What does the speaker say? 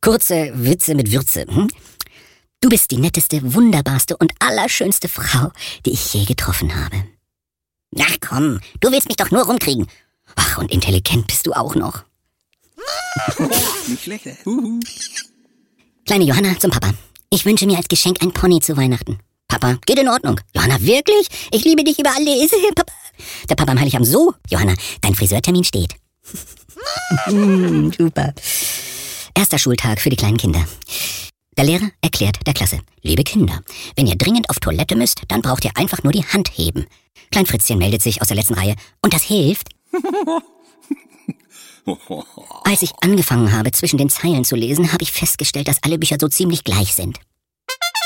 Kurze Witze mit Würze. Du bist die netteste, wunderbarste und allerschönste Frau, die ich je getroffen habe. Ach komm, du willst mich doch nur rumkriegen. Ach, und intelligent bist du auch noch. Nicht schlecht. Kleine Johanna zum Papa. Ich wünsche mir als Geschenk ein Pony zu Weihnachten. Papa, geht in Ordnung. Johanna, wirklich? Ich liebe dich über alles. Papa. Der Papa am Heiligabend so. Johanna, dein Friseurtermin steht. Super. Erster Schultag für die kleinen Kinder. Der Lehrer erklärt der Klasse: Liebe Kinder, wenn ihr dringend auf Toilette müsst, dann braucht ihr einfach nur die Hand heben. Klein Fritzchen meldet sich aus der letzten Reihe. Und das hilft. Als ich angefangen habe, zwischen den Zeilen zu lesen, habe ich festgestellt, dass alle Bücher so ziemlich gleich sind.